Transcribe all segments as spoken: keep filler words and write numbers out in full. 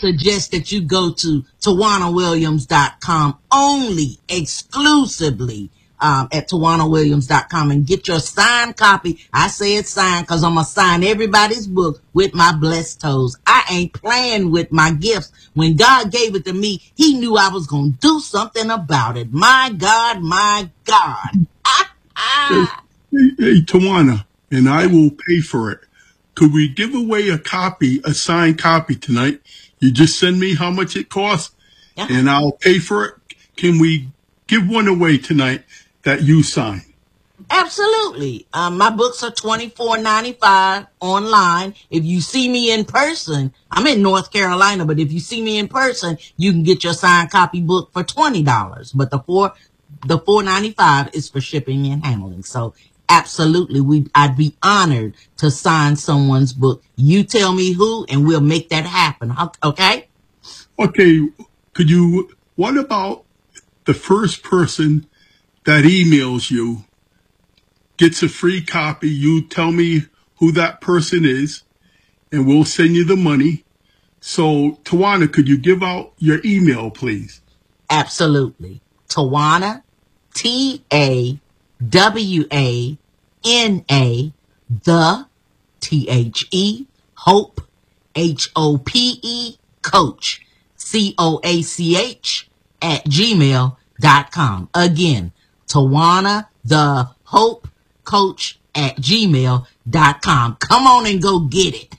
suggest that you go to tawana williams dot com only, exclusively. Um, at tawana williams dot com and get your signed copy. I say it's signed because I'm going to sign everybody's book with my blessed toes. I ain't playing with my gifts. When God gave it to me, he knew I was going to do something about it. My God, my God. Ah, ah. Hey, hey, Tawana, and I will pay for it. Could we give away a copy, a signed copy tonight? You just send me how much it costs, yeah. and I'll pay for it. Can we give one away tonight that you sign? Absolutely. Um, my books are twenty-four ninety-five online. If you see me in person, I'm in North Carolina, but if you see me in person, you can get your signed copy book for twenty dollars. But the four, the four ninety-five is for shipping and handling. So absolutely, we I'd be honored to sign someone's book. You tell me who, and we'll make that happen. Okay? Okay. Could you? What about the first person that emails you gets a free copy? You tell me who that person is, and we'll send you the money. So, Tawana, could you give out your email, please? Absolutely. Tawana, T A W A N A, the, T H E, Hope, H O P E, Coach, C O A C H, at gmail dot com. Again, Tawana, the Hope Coach at gmail dot com. Come on and go get it.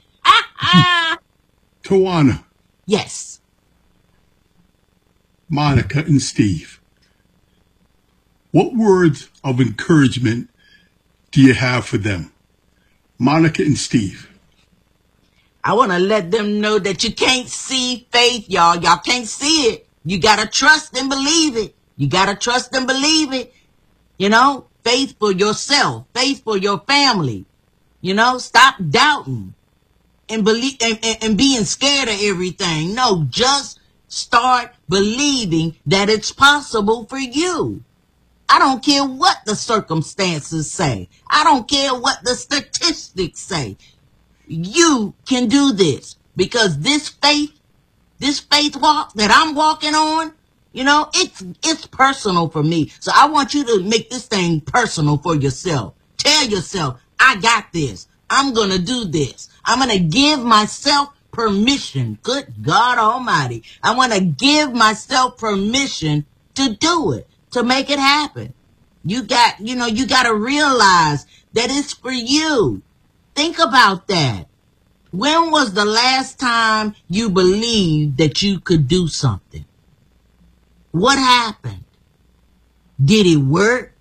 Tawana. Yes. Monica and Steve, what words of encouragement do you have for them? Monica and Steve. I want to let them know that you can't see faith, y'all. Y'all can't see it. You got to trust and believe it. You got to trust and believe it. You know, faith for yourself, faith for your family. You know, stop doubting and believe and, and, and being scared of everything. No, just start believing that it's possible for you. I don't care what the circumstances say. I don't care what the statistics say. You can do this because this faith, this faith walk that I'm walking on, you know, it's it's personal for me. So I want you to make this thing personal for yourself. Tell yourself, I got this. I'm going to do this. I'm going to give myself permission. Good God Almighty. I want to give myself permission to do it, to make it happen. You got, you know, you got to realize that it's for you. Think about that. When was the last time you believed that you could do something? What happened? Did it work?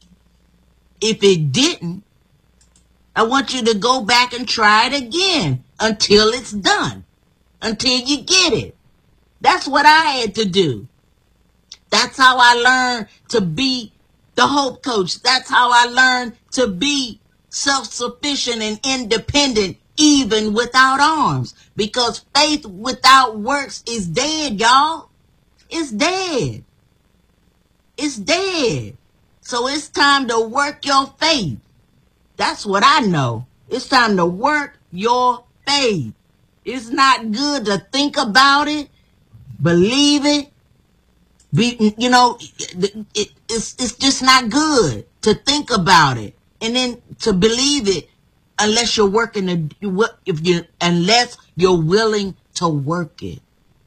If it didn't, I want you to go back and try it again until it's done, until you get it. That's what I had to do. That's how I learned to be the Hope Coach. That's how I learned to be self-sufficient and independent, even without arms. Because faith without works is dead, y'all. It's dead. It's dead. So it's time to work your faith. That's what I know. It's time to work your faith. It's not good to think about it, believe it. Be, you know, it, it, it's it's just not good to think about it and then to believe it unless you're working to, if you unless you're willing to work it.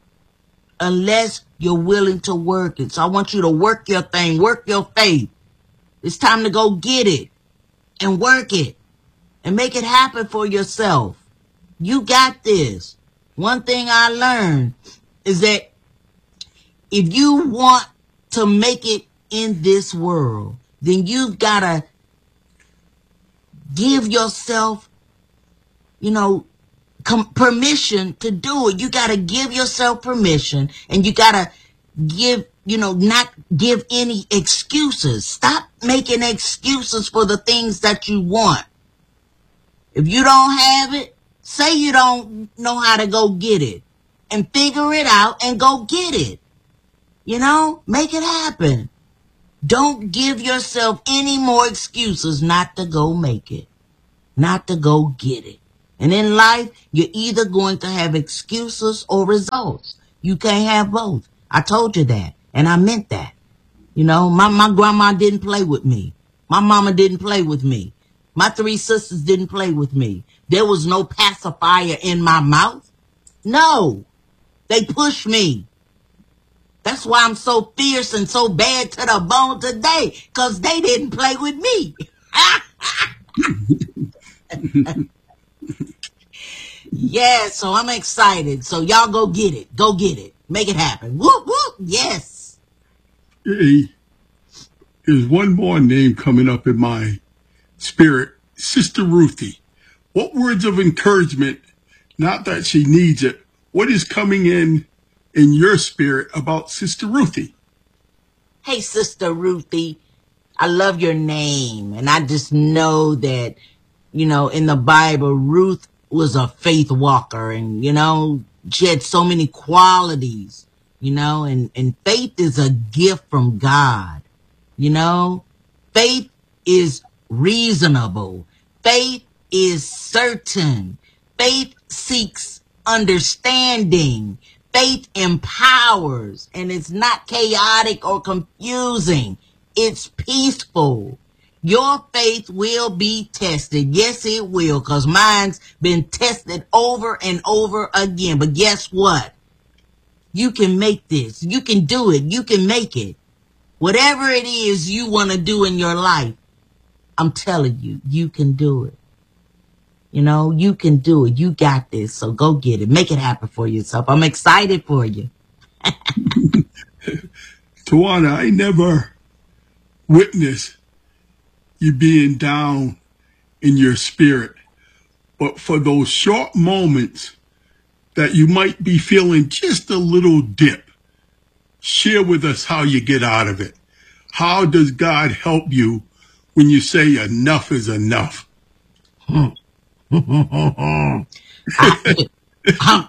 Unless you're willing to work it. So I want you to work your thing, work your faith. It's time to go get it and work it and make it happen for yourself. You got this. One thing I learned is that if you want to make it in this world, then you've got to give yourself, you know, com- permission to do it. You got to give yourself permission, and you got to give, you know, not give any excuses. Stop making excuses for the things that you want. If you don't have it, say you don't know how to go get it and figure it out and go get it. You know, make it happen. Don't give yourself any more excuses not to go make it, not to go get it. And in life, you're either going to have excuses or results. You can't have both. I told you that, and I meant that. You know, my, my grandma didn't play with me. My mama didn't play with me. My three sisters didn't play with me. There was no pacifier in my mouth. No, they pushed me. That's why I'm so fierce and so bad to the bone today, because they didn't play with me. Yeah, so I'm excited. So y'all go get it. Go get it. Make it happen. Whoop, whoop. Yes. Hey, there's one more name coming up in my spirit, Sister Ruthie. What words of encouragement, not that she needs it, what is coming in in your spirit about Sister Ruthie? Hey, Sister Ruthie, I love your name. And I just know that, you know, in the Bible, Ruth was a faith walker, and, you know, she had so many qualities, you know, and, and faith is a gift from God. You know, faith is reasonable. Faith is certain. Faith seeks understanding. Faith empowers, and it's not chaotic or confusing. It's peaceful. Your faith will be tested. Yes, it will, because mine's been tested over and over again. But guess what? You can make this. You can do it. You can make it. Whatever it is you want to do in your life, I'm telling you, you can do it. You know, you can do it. You got this. So go get it. Make it happen for yourself. I'm excited for you. Tawana, I never witnessed you being down in your spirit. But for those short moments that you might be feeling just a little dip, share with us how you get out of it. How does God help you when you say enough is enough? I, I,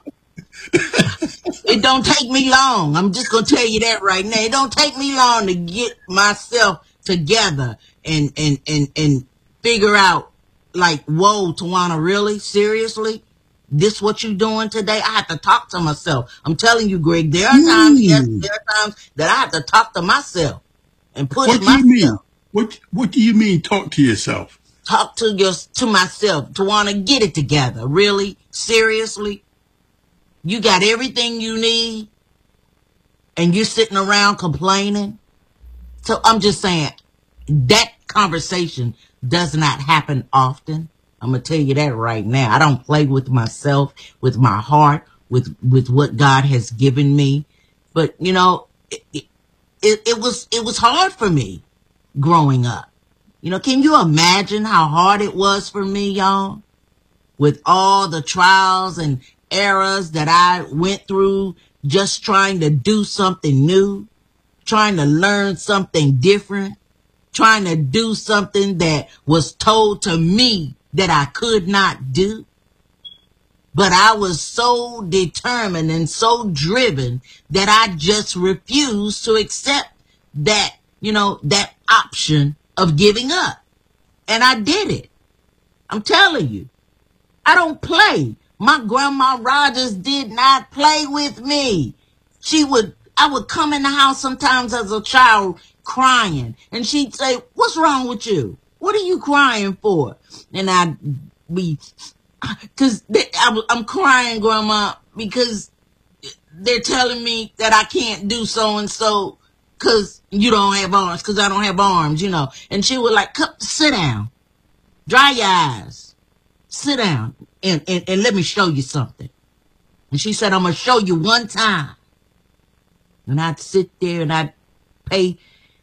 it don't take me long. I'm just going to tell you that right now. It don't take me long to get myself together and, and, and, and figure out, like, whoa, Tawana, really? Seriously? This what you doing today? I have to talk to myself. I'm telling you, Greg, there are times, mm. yes, there are times that I have to talk to myself and push what do myself. You mean? What, what do you mean talk to yourself? Talk to your, to myself, Tawana, get it together. Really? Seriously? You got everything you need and you're sitting around complaining? So I'm just saying, that conversation does not happen often. I'm going to tell you that right now. I don't play with myself, with my heart, with, with what God has given me. But, you know, it, it, it was, it was hard for me growing up. You know, can you imagine how hard it was for me, y'all? With all the trials and errors that I went through, just trying to do something new, trying to learn something different, trying to do something that was told to me that I could not do. But I was so determined and so driven that I just refused to accept that, you know, that option of giving up. And I did it. I'm telling you, I don't play. My grandma Rogers did not play with me. She would, I would come in the house sometimes as a child crying, and she'd say, "What's wrong with you? What are you crying for?" And I'd be, because I'm crying, Grandma, because they're telling me that I can't do so and so because you don't have arms, because I don't have arms, you know. And she would like, "Come, sit down, dry your eyes, sit down, and, and, and let me show you something." And she said, "I'm going to show you one time." And I'd sit there and I'd pay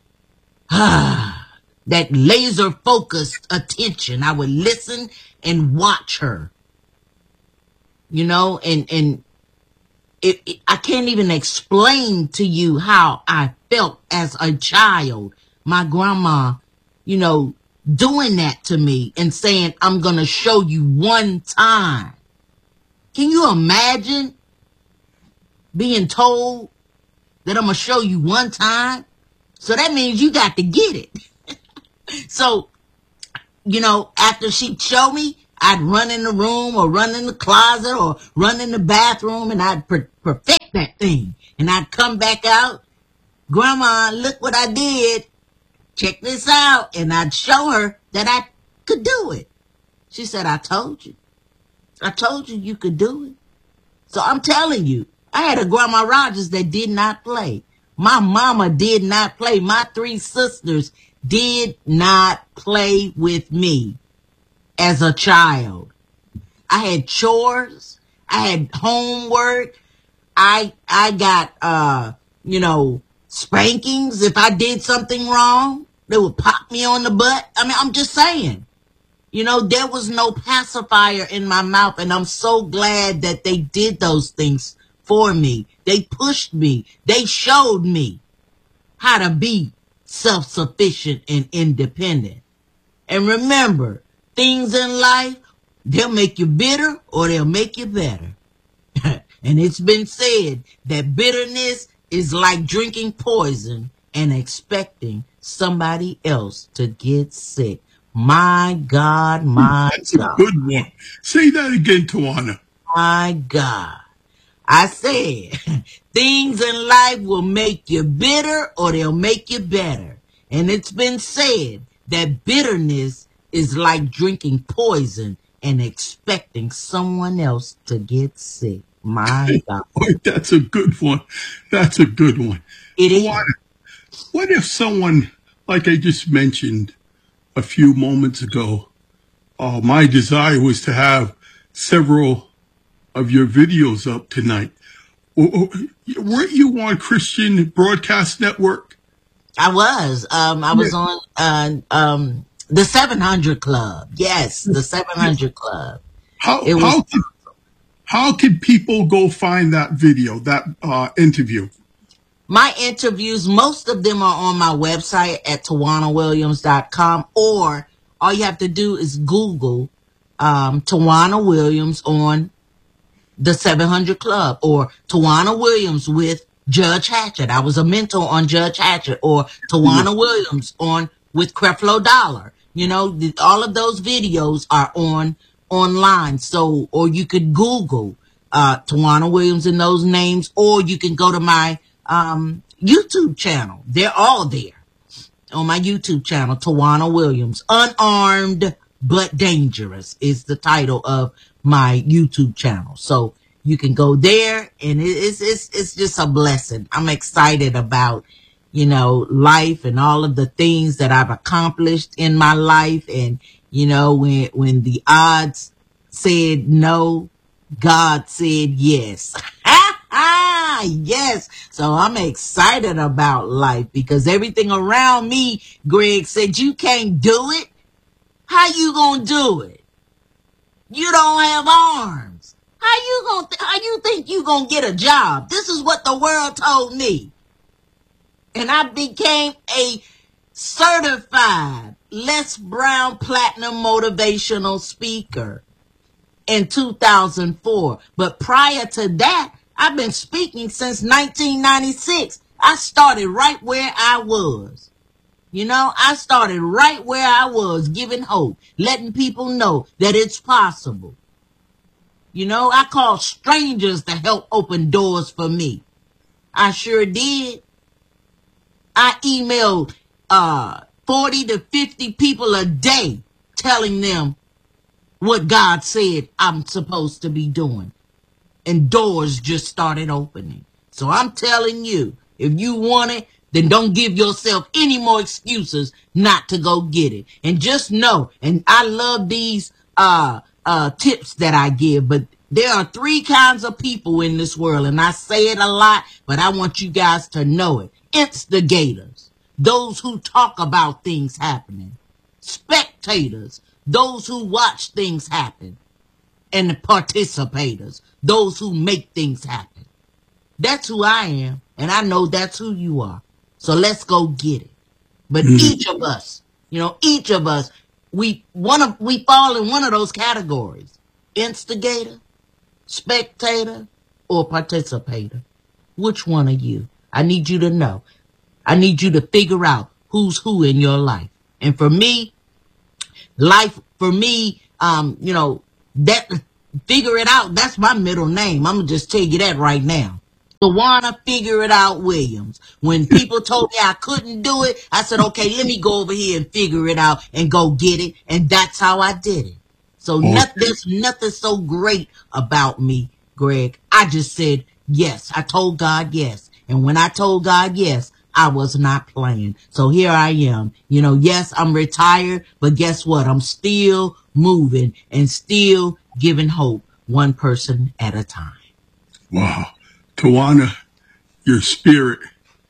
that laser focused attention. I would listen and watch her, you know, and, and it, it, I can't even explain to you how I felt as a child. My grandma, you know, doing that to me and saying, "I'm going to show you one time." Can you imagine being told that I'm going to show you one time? So that means you got to get it. So, you know, after she showed me, I'd run in the room or run in the closet or run in the bathroom, and I'd per- perfect that thing. And I'd come back out, Grandma, look what I did. Check this out. And I'd show her that I could do it. She said, I told you. I told you you could do it. So I'm telling you, I had a Grandma Rogers that did not play. My mama did not play. My three sisters did not play with me as a child. I had chores. I had homework. I I got, uh, you know, spankings if I did something wrong. They would pop me on the butt. I mean, I'm just saying. You know, there was no pacifier in my mouth, and I'm so glad that they did those things for me. They pushed me. They showed me how to be self-sufficient and independent. And remember, things in life, they'll make you bitter or they'll make you better. And it's been said that bitterness is like drinking poison and expecting somebody else to get sick. My God, my That's a God. good one. Say that again, Tawana. My God. I said, things in life will make you bitter or they'll make you better. And it's been said that bitterness is like drinking poison and expecting someone else to get sick. My God. Boy, that's a good one. That's a good one. It is. Tawana, what if someone, like I just mentioned a few moments ago, uh, my desire was to have several of your videos up tonight. Weren't you on Christian Broadcast Network? I was. Um, I was on uh, um, the seven hundred Club. Yes, the seven hundred Club. How It was- how can, how can people go find that video, that uh, interview? My interviews, most of them are on my website at tawana williams dot com, or all you have to do is Google um, Tawana Williams on the seven hundred Club, or Tawana Williams with Judge Hatchett. I was a mentor on Judge Hatchett, or Tawana Williams on with Creflo Dollar. You know, the, all of those videos are on online. So, or you could Google uh, Tawana Williams in those names, or you can go to my um, YouTube channel. They're all there on my YouTube channel, Tawana Williams. Unarmed but Dangerous is the title of my YouTube channel. So you can go there, and it's, it's, it's just a blessing. I'm excited about, you know, life and all of the things that I've accomplished in my life. And, you know, when, when the odds said no, God said yes. Yes. So I'm excited about life, because everything around me, Greg, said you can't do it. How you gonna do it? You don't have arms. How you gonna, th- how you think you gonna get a job? This is what the world told me. And I became a certified Les Brown Platinum motivational speaker in two thousand four. But prior to that, I've been speaking since nineteen ninety-six. I started right where I was. You know, I started right where I was, giving hope, letting people know that it's possible. You know, I called strangers to help open doors for me. I sure did. I emailed uh, forty to fifty people a day telling them what God said I'm supposed to be doing. And doors just started opening. So I'm telling you, if you want it, then don't give yourself any more excuses not to go get it. And just know, and I love these uh uh tips that I give, but there are three kinds of people in this world, and I say it a lot, but I want you guys to know it. Instigators, those who talk about things happening. Spectators, those who watch things happen. And the participators, those who make things happen. That's who I am, and I know that's who you are. So let's go get it. But mm-hmm. each of us, you know, each of us, we one of we fall in one of those categories: instigator, spectator, or participator. Which one are you? I need you to know. I need you to figure out who's who in your life. And for me, life for me um, you know, that Figure It Out, that's my middle name. I'm gonna just tell you that right now. Tawana Figure It Out Williams. When people told me I couldn't do it, I said, okay, let me go over here and figure it out and go get it. And that's how I did it. So Okay. not, there's nothing so great about me, Greg. I just said yes. I told God yes. And when I told God yes, I was not playing. So here I am. You know, yes, I'm retired, but guess what? I'm still moving and still giving hope one person at a time. Wow. Tawana, your spirit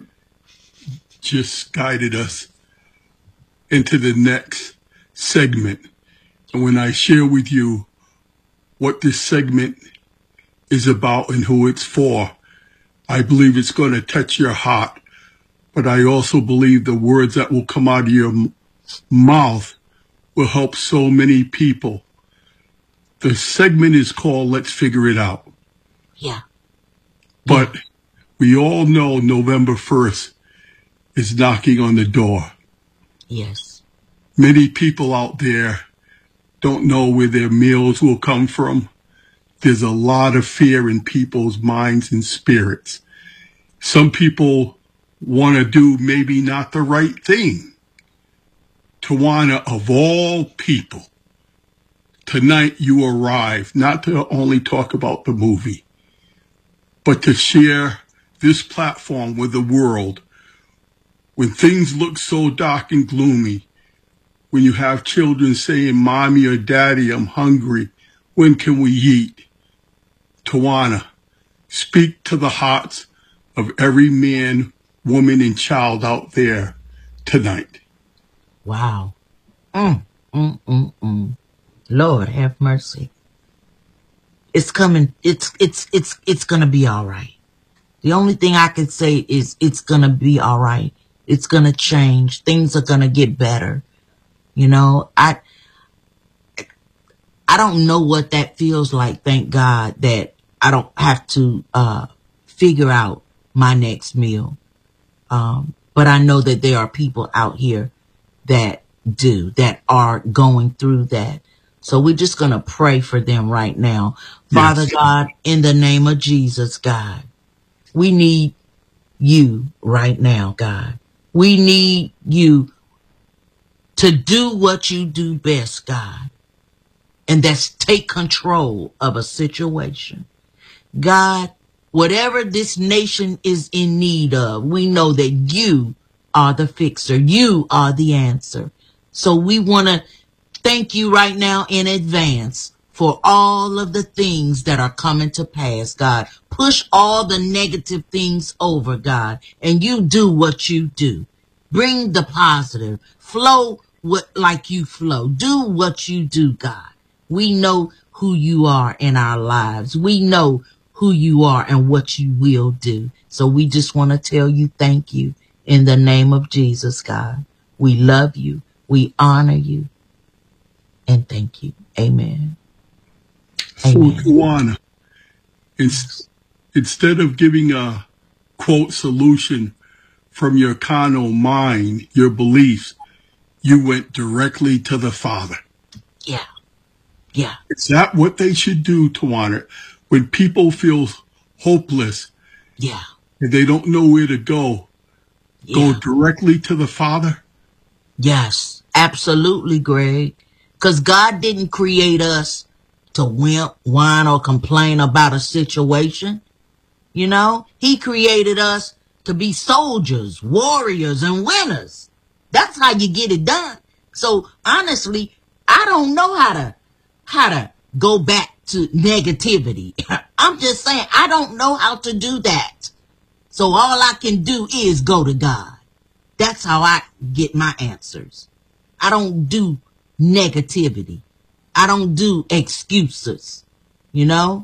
just guided us into the next segment. And when I share with you what this segment is about and who it's for, I believe it's going to touch your heart. But I also believe the words that will come out of your m- mouth will help so many people. The segment is called Let's Figure It Out. Yeah. But we all know November first is knocking on the door. Yes. Many people out there don't know where their meals will come from. There's a lot of fear in people's minds and spirits. Some people want to do maybe not the right thing. Tawana, of all people, tonight you arrive not to only talk about the movie, but to share this platform with the world. When things look so dark and gloomy, when you have children saying, Mommy or Daddy, I'm hungry, when can we eat? Tawana, speak to the hearts of every man, woman, and child out there tonight. Wow. Mm, mm, mm, mm. Lord have mercy. It's coming. It's, it's, it's, it's going to be all right. The only thing I can say is it's going to be all right. It's going to change. Things are going to get better. You know, I, I don't know what that feels like. Thank God that I don't have to, uh, figure out my next meal. Um, but I know that there are people out here that do, that are going through that. So we're just going to pray for them right now. Father Yes. God, in the name of Jesus, God, we need you right now, God. We need you to do what you do best, God. And that's take control of a situation. God, whatever this nation is in need of, we know that you are the fixer. You are the answer. So we want to thank you right now in advance for all of the things that are coming to pass, God. Push all the negative things over, God, and you do what you do. Bring the positive. Flow what like you flow. Do what you do, God. We know who you are in our lives. We know who you are and what you will do. So we just want to tell you thank you in the name of Jesus, God. We love you. We honor you. And thank you. Amen. So, Amen. Tawana, ins- instead of giving a quote solution from your carnal mind, your beliefs, you went directly to the Father. Yeah. Yeah. Is that what they should do, Tawana? When people feel hopeless Yeah. and they don't know where to go, Yeah. go directly to the Father? Yes. Absolutely, Greg. Because God didn't create us to wimp, whine, or complain about a situation. You know, he created us to be soldiers, warriors, and winners. That's how you get it done. So honestly, I don't know how to, how to go back to negativity. I'm just saying, I don't know how to do that. So all I can do is go to God. That's how I get my answers. I don't do negativity. I don't do excuses. You know,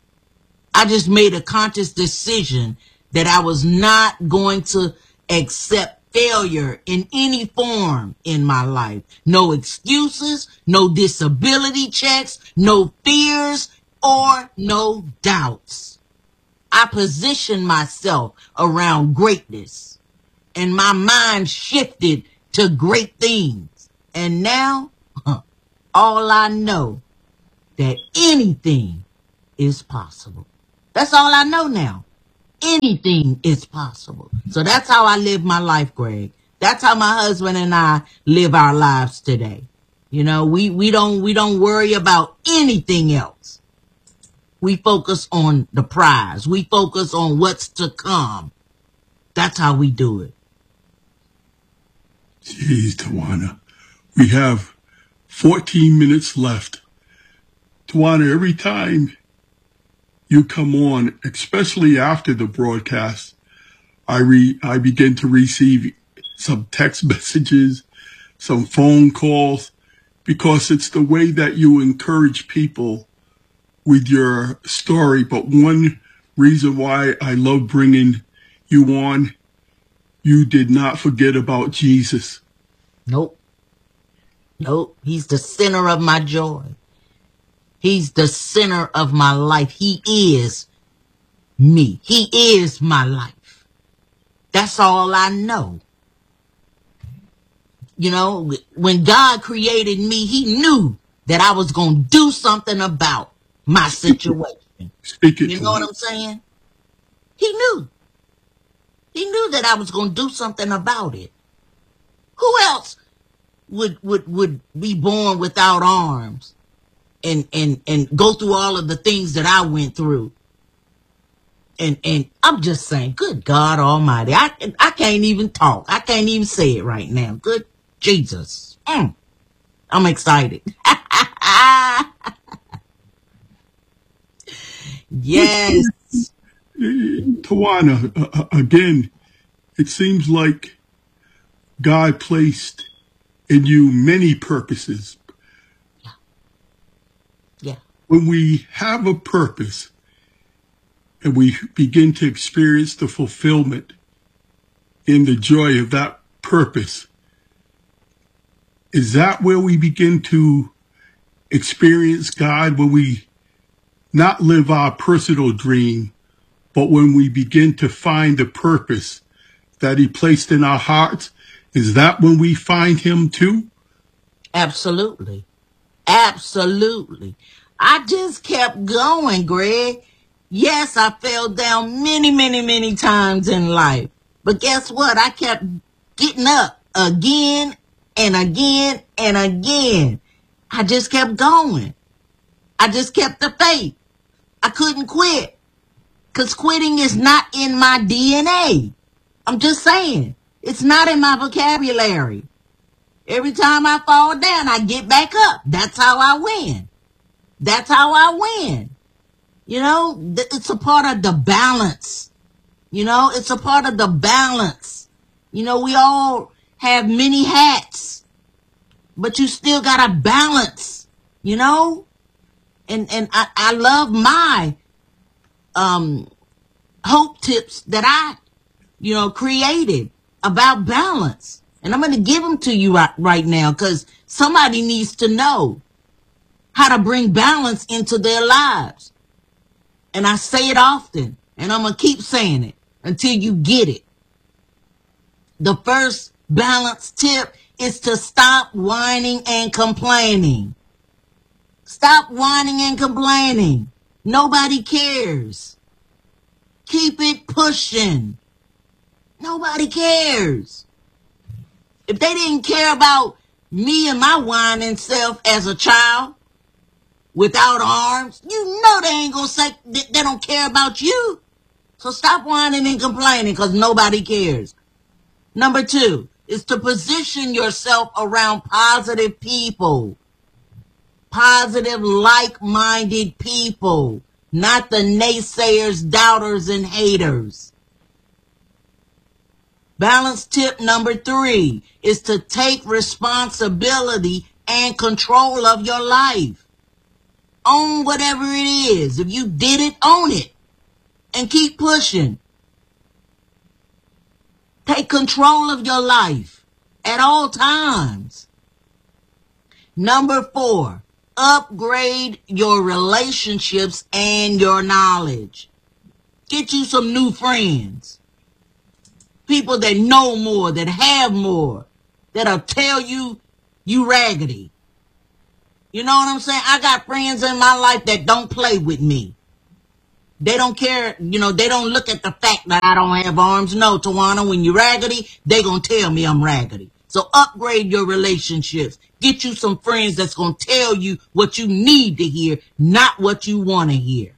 I just made a conscious decision that I was not going to accept failure in any form in my life. No excuses, no disability checks, no fears, or no doubts. I positioned myself around greatness, and my mind shifted to great things. And now, huh, all I know that anything is possible. That's all I know now. Anything is possible. So that's how I live my life, Greg. That's how my husband and I live our lives today. You know, we, we don't, we don't worry about anything else. We focus on the prize. We focus on what's to come. That's how we do it. Jeez, Tawana. We have fourteen minutes left. Tawana, every time you come on, especially after the broadcast, I re I begin to receive some text messages, some phone calls, because it's the way that you encourage people with your story. But one reason why I love bringing you on, you did not forget about Jesus. Nope. Nope. He's the center of my joy. He's the center of my life. He is me. He is my life. That's all I know. You know, when God created me, he knew that I was going to do something about my situation. Speak it You to know what him. I'm saying? He knew. He knew that I was going to do something about it. Who else would, would, would be born without arms and, and, and go through all of the things that I went through? And, and I'm just saying, good God Almighty, I, I can't even talk. I can't even say it right now. Good Jesus. Mm, I'm excited. Yes. Tawana, uh, again, it seems like God placed in you many purposes. Yeah. When we have a purpose and we begin to experience the fulfillment in the joy of that purpose, is that where we begin to experience God, when we not live our personal dream, but when we begin to find the purpose that he placed in our hearts? Is that when we find him too? Absolutely. Absolutely. I just kept going, Greg. Yes, I fell down many, many, many times in life. But guess what? I kept getting up again and again and again. I just kept going. I just kept the faith. I couldn't quit. Because quitting is not in my D N A. I'm just saying. It's not in my vocabulary. Every time I fall down, I get back up. That's how I win. That's how I win. You know, it's a part of the balance. You know, it's a part of the balance. You know, we all have many hats, but you still got to balance, you know? And and I, I love my um hope tips that I, you know, created about balance. And I'm going to give them to you right, right now, because somebody needs to know how to bring balance into their lives. And I say it often, and I'm going to keep saying it until you get it. The first balance tip is to stop whining and complaining. Stop whining and complaining. Nobody cares. Keep it pushing. Nobody cares. If they didn't care about me and my whining self as a child without arms, you know they ain't gonna say they don't care about you. So stop whining and complaining, because nobody cares. Number two is to position yourself around positive people. Positive, like-minded people, not the naysayers, doubters, and haters. Balance tip number three is to take responsibility and control of your life. Own whatever it is. If you did it, own it. And keep pushing. Take control of your life at all times. Number four, upgrade your relationships and your knowledge. Get you some new friends. People that know more, that have more, that'll tell you you raggedy. You know what I'm saying? I got friends in my life that don't play with me. They don't care, you know, they don't look at the fact that I don't have arms. No, Tawana, when you're raggedy, they gonna tell me I'm raggedy. So upgrade your relationships. Get you some friends that's gonna tell you what you need to hear, not what you want to hear.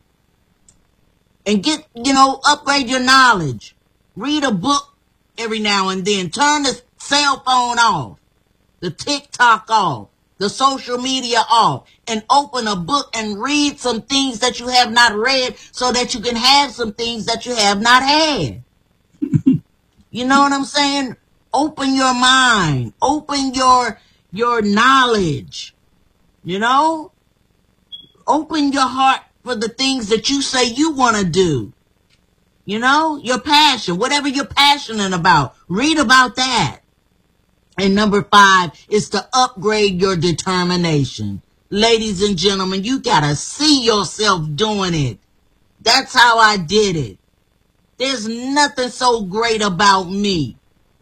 And get, you know, upgrade your knowledge. Read a book every now and then. Turn the cell phone off, the TikTok off, the social media off, and open a book and read some things that you have not read so that you can have some things that you have not had. You know what I'm saying? Open your mind. Open your, your knowledge. You know? Open your heart for the things that you say you want to do. You know? Your passion. Whatever you're passionate about. Read about that. And number five is to upgrade your determination. Ladies and gentlemen, you gotta see yourself doing it. That's how I did it. There's nothing so great about me.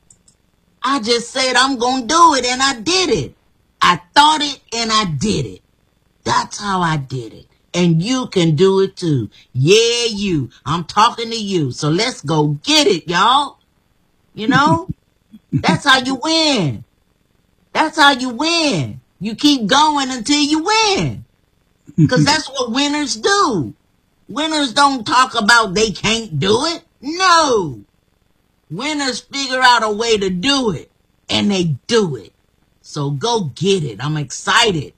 I just said I'm gonna do it and I did it. I thought it and I did it. That's how I did it. And you can do it too. Yeah, you. I'm talking to you. So let's go get it, y'all. You know? That's how you win. That's how you win. You keep going until you win. Because that's what winners do. Winners don't talk about they can't do it. No. Winners figure out a way to do it. And they do it. So go get it. I'm excited.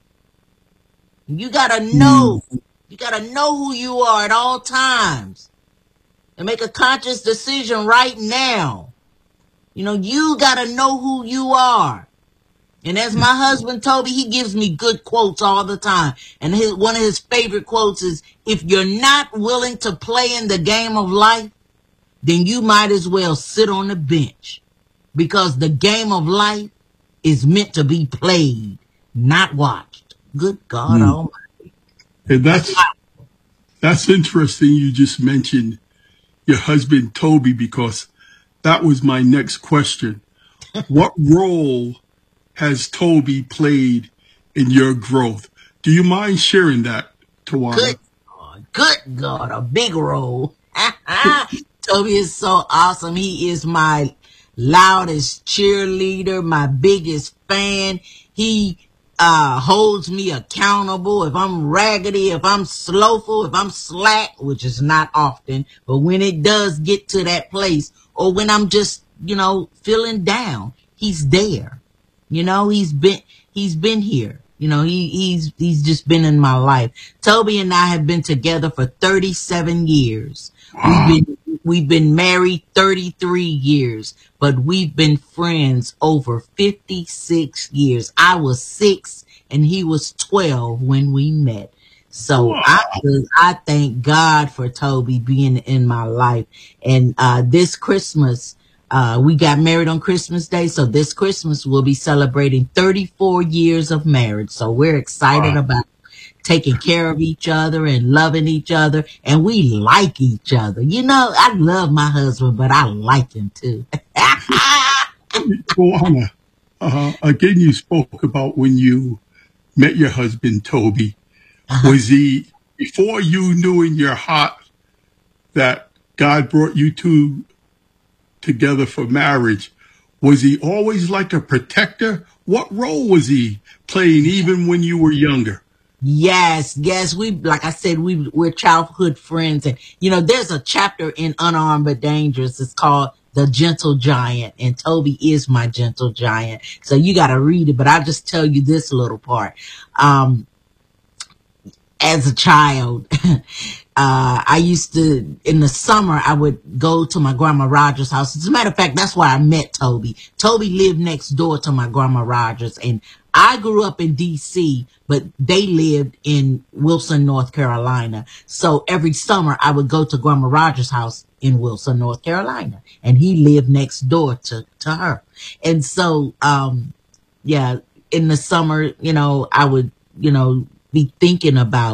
You got to know. You got to know who you are at all times. And make a conscious decision right now. You know, you got to know who you are. And as my husband, Toby, he gives me good quotes all the time. And his, one of his favorite quotes is, if you're not willing to play in the game of life, then you might as well sit on the bench. Because the game of life is meant to be played, not watched. Good God mm. Almighty. And that's, that's interesting you just mentioned your husband, Toby, because that was my next question. What role has Toby played in your growth? Do you mind sharing that, Tawana? Good God, good God, a big role. Toby is so awesome. He is my loudest cheerleader, my biggest fan. He uh, holds me accountable. If I'm raggedy, if I'm slowful, if I'm slack, which is not often, but when it does get to that place, or when I'm just, you know, feeling down, he's there. You know, he's been, he's been here. You know, he, he's, he's just been in my life. Toby and I have been together for thirty-seven years. We've been, we've been married thirty-three years, but we've been friends over fifty-six years. I was six and he was twelve when we met. So wow. I, I thank God for Toby being in my life. And, uh, this Christmas, Uh, we got married on Christmas Day, so this Christmas we'll be celebrating thirty-four years of marriage. So we're excited wow. about taking care of each other and loving each other, and we like each other. You know, I love my husband, but I like him too. Well, Anna, uh, again, you spoke about when you met your husband, Toby. Uh-huh. Was he, before you knew in your heart that God brought you two together for marriage, was he always like a protector? What role was he playing even when you were younger? Yes, yes. We, like I said, we, we're childhood friends. And, you know, there's a chapter in Unarmed but Dangerous. It's called The Gentle Giant. And Toby is my gentle giant. So you got to read it. But I'll just tell you this little part. Um, as a child, Uh, I used to, in the summer, I would go to my grandma Rogers' house. As a matter of fact, that's where I met Toby. Toby lived next door to my grandma Rogers, and I grew up in D C, but they lived in Wilson, North Carolina. So every summer I would go to grandma Rogers' house in Wilson, North Carolina, and he lived next door to, to her. And so, um, yeah, in the summer, you know, I would, you know, be thinking about,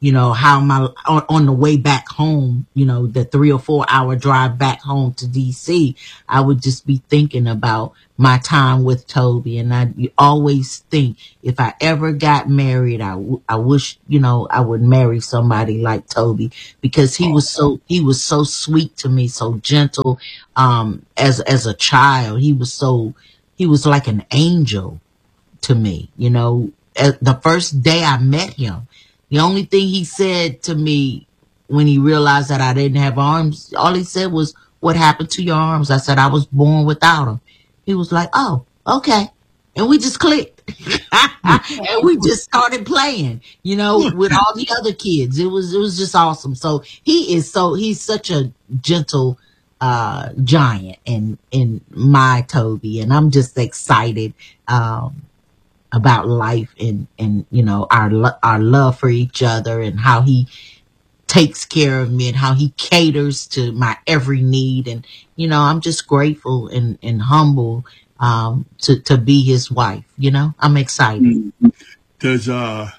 you know, how my, on, on the way back home, you know, the three or four hour drive back home to D C, I would just be thinking about my time with Toby. And I you always think if I ever got married, I, w- I wish, you know, I would marry somebody like Toby, because he was so, he was so sweet to me, so gentle. Um, as, as a child, he was so, he was like an angel to me, you know. Uh, the first day I met him, the only thing he said to me when he realized that I didn't have arms, all he said was, "What happened to your arms?" I said, "I was born without them." He was like, "Oh, okay." And we just clicked. And we just started playing, you know, with all the other kids. It was, it was just awesome. So he is so, he's such a gentle, uh, giant in, in my Toby. And I'm just excited, um, about life and, and, you know, our, lo- our love for each other and how he takes care of me and how he caters to my every need. And, you know, I'm just grateful and, and humble, um, to, to be his wife. You know, I'm excited. Does, uh,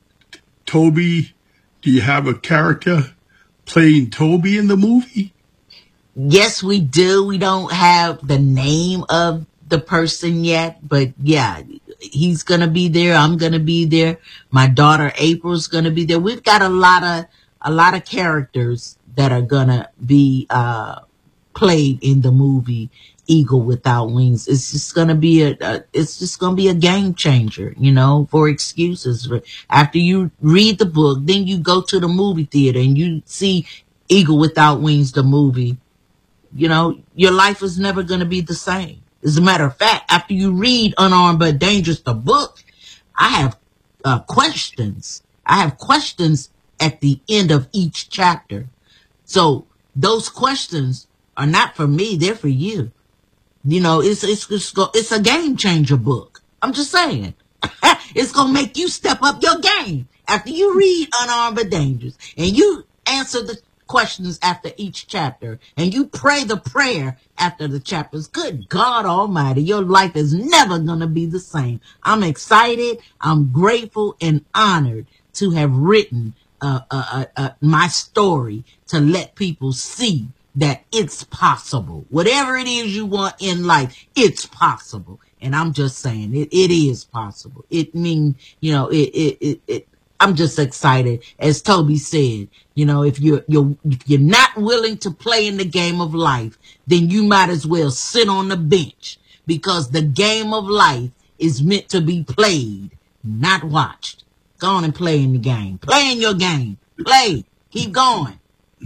Toby, do you have a character playing Toby in the movie? Yes, we do. We don't have the name of the person yet, but yeah, he's going to be there. I'm going to be there. My daughter April's going to be there. We've got a lot of, a lot of characters that are going to be, uh, played in the movie Eagle Without Wings. It's just going to be a, a, it's just going to be a game changer, you know, for excuses. After you read the book, then you go to the movie theater and you see Eagle Without Wings, the movie. You know, your life is never going to be the same. As a matter of fact, after you read Unarmed But Dangerous, the book, I have uh, questions. I have questions at the end of each chapter. So those questions are not for me. They're for you. You know, it's, it's, it's, it's a game changer book. I'm just saying. It's going to make you step up your game after you read Unarmed But Dangerous and you answer the questions after each chapter and you pray the prayer after the chapters. Good God Almighty, your life is never going to be the same. I'm excited. I'm grateful and honored to have written uh, uh, uh, uh, my story to let people see that it's possible. Whatever it is you want in life, it's possible. And I'm just saying it, it is possible. It means, you know, it, it, it, it I'm just excited. As Toby said, you know, if you're, you're, if you're not willing to play in the game of life, then you might as well sit on the bench, because the game of life is meant to be played, not watched. Go on and play in the game. Play in your game. Play. Keep going.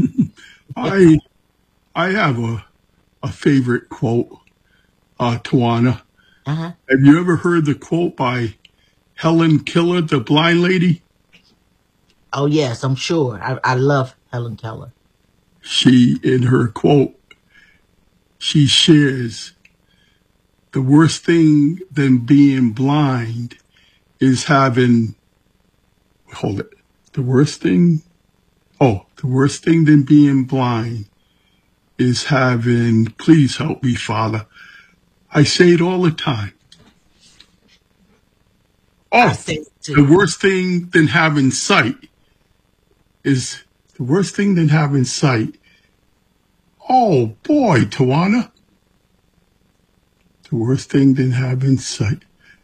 I, I have a, a favorite quote, uh, Tawana. Uh-huh. Have you ever heard the quote by Helen Keller, the blind lady? Oh, yes, I'm sure. I, I love Helen Keller. She, in her quote, she shares, the worst thing than being blind is having, hold it, the worst thing, oh, the worst thing than being blind is having, please help me, Father. I say it all the time. Oh, the worst thing than having sight is the worst thing than having sight. Oh boy, Tawana. The worst thing than having sight.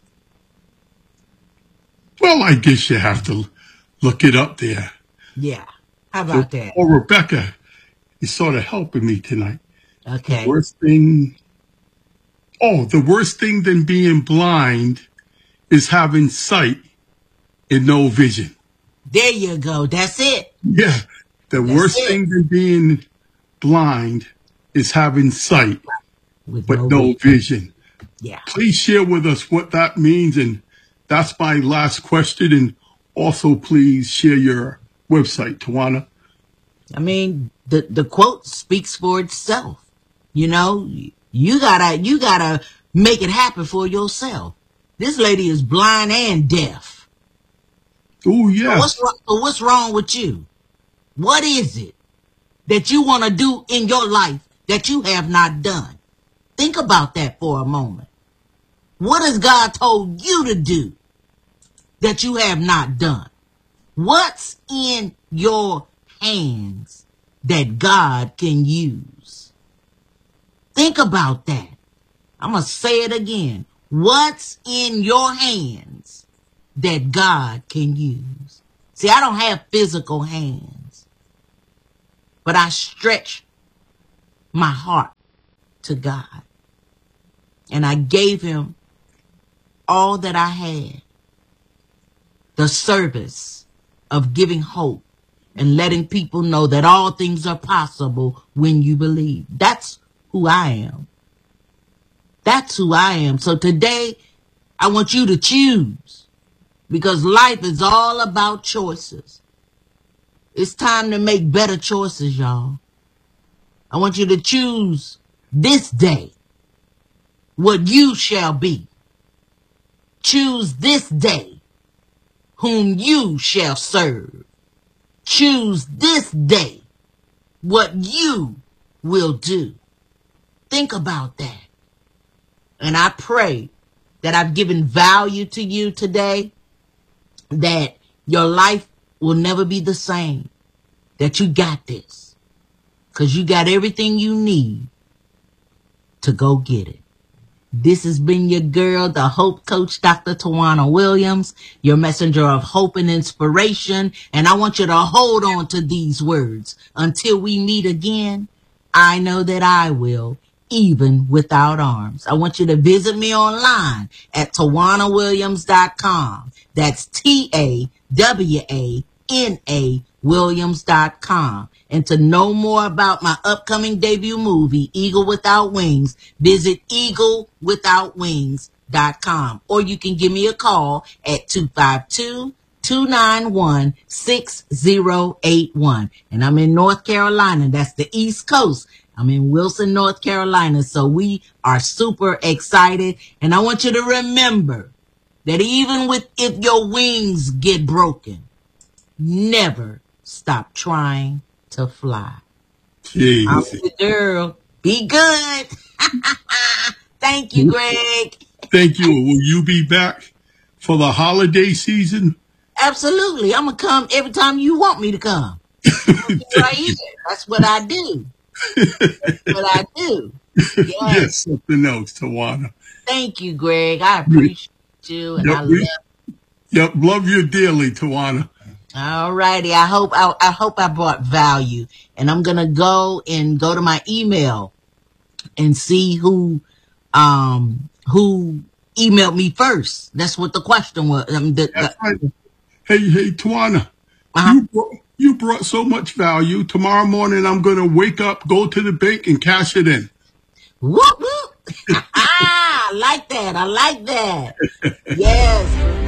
Well, I guess you have to look it up there. Yeah. How about so, that? Oh, Rebecca is sort of helping me tonight. Okay. The worst thing. Oh, the worst thing than being blind is having sight and no vision. There you go. That's it. Yeah. The That's worst it. thing than being blind is having sight, With but no no vision. Yeah. Please share with us what that means. And that's my last question. And also, please share your website, Tawana. I mean, the, the quote speaks for itself. You know, you gotta, you gotta make it happen for yourself. This lady is blind and deaf. Oh, yeah. So what's, so what's wrong with you? What is it that you want to do in your life that you have not done? Think about that for a moment. What has God told you to do that you have not done? What's in your hands that God can use? Think about that. I'm going to say it again. What's in your hands that God can use? See, I don't have physical hands, but I stretch my heart to God. And I gave him all that I had. The service of giving hope and letting people know that all things are possible when you believe. That's who I am. That's who I am. So today, I want you to choose, because life is all about choices. It's time to make better choices, y'all. I want you to choose this day what you shall be. Choose this day whom you shall serve. Choose this day what you will do. Think about that. And I pray that I've given value to you today, that your life will never be the same, that you got this, because you got everything you need to go get it. This has been your girl, the Hope Coach, Doctor Tawana Williams, your messenger of hope and inspiration. And I want you to hold on to these words until we meet again. I know that I will, even without arms. I want you to visit me online at tawana williams dot com. That's T A W A N A Williams dot com. And to know more about my upcoming debut movie, Eagle Without Wings, visit eagle without wings dot com. Or you can give me a call at two five two, two nine one, six zero eight one. And I'm in North Carolina. That's the East Coast. I'm in Wilson, North Carolina. So we are super excited. And I want you to remember that even with if your wings get broken, never stop trying to fly. Jeez. I'm the girl. Be good. Thank you, Greg. Thank you. Will you be back for the holiday season? Absolutely. I'm going to come every time you want me to come. Right here. That's what I do. That's what I do. Yes. Yes, something else, Tawana. Thank you, Greg. I appreciate you, and Yep, I we- love Yep, love you dearly, Tawana. All righty. I hope I, I hope I brought value, and I'm gonna go and go to my email and see who um who emailed me first. That's what the question was. I mean, the, That's the, right. Hey, hey, Tawana, Uh-huh. you brought, you brought so much value. Tomorrow morning, I'm going to wake up, go to the bank, and cash it in. whoop whoop. I like that. I like that. Yes.